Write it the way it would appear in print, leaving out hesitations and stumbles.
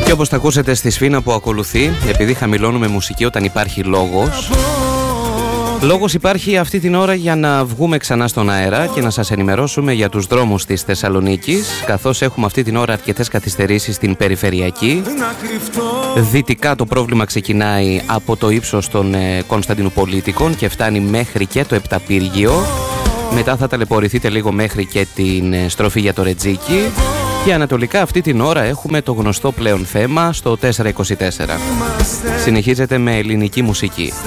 Και όπως θα ακούσετε στη σφήνα που ακολουθεί, επειδή χαμηλώνουμε μουσική όταν υπάρχει λόγος, λόγος υπάρχει αυτή την ώρα για να βγούμε ξανά στον αέρα και να σας ενημερώσουμε για τους δρόμους της Θεσσαλονίκης, καθώς έχουμε αυτή την ώρα αρκετές καθυστερήσεις στην περιφερειακή. Δυτικά το πρόβλημα ξεκινάει από το ύψος των Κωνσταντινουπολίτικων και φτάνει μέχρι και το Επταπύργιο. Μετά θα ταλαιπωρηθείτε λίγο μέχρι και την στροφή για το Ρετζίκι. Και ανατολικά αυτή την ώρα έχουμε το γνωστό πλέον θέμα στο 424. Συνεχίζεται με ελληνική μουσική.